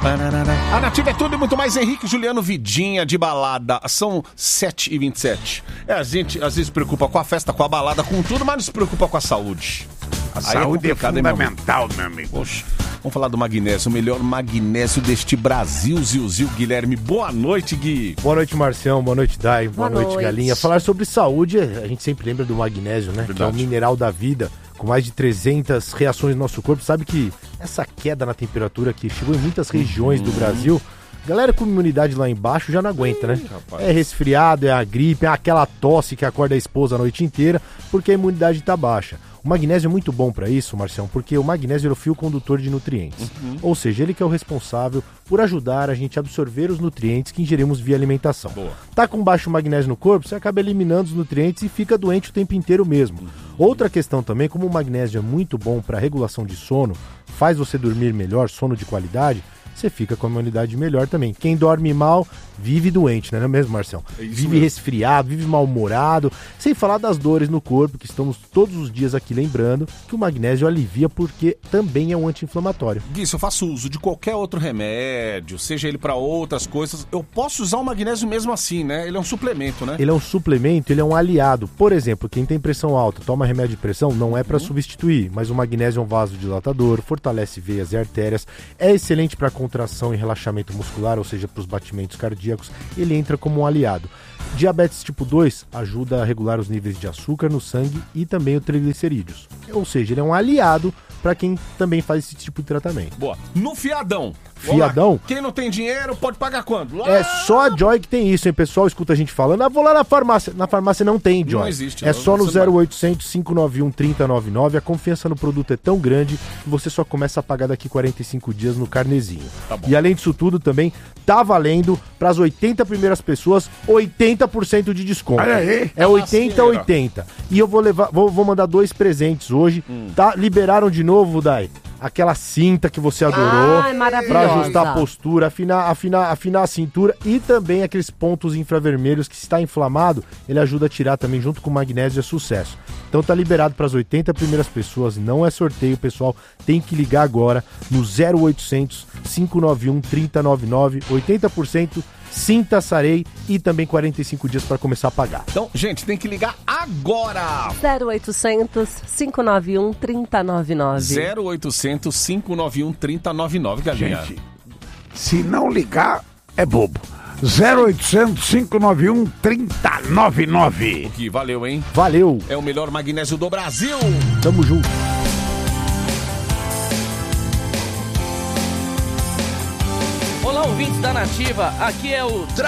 A Nativa é tudo e muito mais. Henrique, Juliano, Vidinha de balada. São 7h27. A gente às vezes se preocupa com a festa, com a balada, com tudo, mas não se preocupa com a saúde. A saúde é fundamental, meu amigo. Poxa, vamos falar do magnésio, o melhor magnésio deste Brasil, Zil. Guilherme, boa noite, Gui. Boa noite, Marcião, boa noite, Dai, boa noite, Galinha. Falar sobre saúde, a gente sempre lembra do magnésio, né? Verdade. Que é o mineral da vida, com mais de 300 reações no nosso corpo. Sabe que essa queda na temperatura que chegou em muitas regiões do Brasil, galera com imunidade lá embaixo já não aguenta, né? Rapaz. É resfriado, é a gripe, é aquela tosse que acorda a esposa a noite inteira, porque a imunidade tá baixa. O magnésio é muito bom para isso, Marcião, porque o magnésio é o fio condutor de nutrientes. Ou seja, ele que é o responsável por ajudar a gente a absorver os nutrientes que ingerimos via alimentação. Boa. Tá com baixo magnésio no corpo, você acaba eliminando os nutrientes e fica doente o tempo inteiro mesmo. Outra questão também, como o magnésio é muito bom para regulação de sono, faz você dormir melhor, sono de qualidade, você fica com a imunidade melhor também. Quem dorme mal, vive doente, não é mesmo, Marcelo? Vive mesmo. Resfriado, vive mal-humorado, sem falar das dores no corpo, que estamos todos os dias aqui lembrando que o magnésio alivia porque também é um anti-inflamatório. Gui, se eu faço uso de qualquer outro remédio, seja ele para outras coisas, eu posso usar o magnésio mesmo assim, né? Ele é um suplemento, né? Ele é um suplemento, ele é um aliado. Por exemplo, quem tem pressão alta, toma remédio de pressão, não é para substituir, mas o magnésio é um vasodilatador, fortalece veias e artérias, é excelente para contração e relaxamento muscular, ou seja, para os batimentos cardíacos, ele entra como um aliado. Diabetes tipo 2 ajuda a regular os níveis de açúcar no sangue e também o triglicerídeos. Ou seja, ele é um aliado para quem também faz esse tipo de tratamento. Boa. No fiadão. Fiadão? Quem não tem dinheiro pode pagar quando? É só a Joy que tem isso, hein, pessoal? Escuta a gente falando. Vou lá na farmácia. Na farmácia não tem, Joy. Não existe. É só no 0800 591 3099. A confiança no produto é tão grande que você só começa a pagar daqui 45 dias no carnezinho. Tá bom. E além disso tudo, também tá valendo para as 80 primeiras pessoas 80% de desconto. Olha aí. É 80. E eu vou mandar 2 presentes hoje. Tá? Liberaram de novo, Dai? Aquela cinta que você adorou. Ai, maravilhosa. Pra ajustar a postura, afinar a cintura e também aqueles pontos infravermelhos que se está inflamado, ele ajuda a tirar também junto com o magnésio, é sucesso. Então tá liberado para as 80 primeiras pessoas, não é sorteio, pessoal, tem que ligar agora no 0800 591 3099, 80%, Sinta Sarei e também 45 dias para começar a pagar. Então, gente, tem que ligar agora! 0800 591 3099. 0800 591 3099, Galinha. Gente, se não ligar, é bobo. 0800 591 3099. O que valeu, hein? Valeu! É o melhor magnésio do Brasil! Tamo junto! Olá, ouvintes da Nativa, aqui é o